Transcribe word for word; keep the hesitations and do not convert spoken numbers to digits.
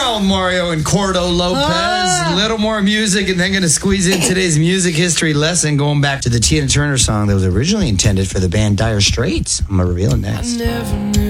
Well, Mario and Cordo Lopez, a little more music, and then going to squeeze in today's music history lesson, going back to the Tina Turner song that was originally intended for the band Dire Straits. I'm going to reveal it next. I never knew.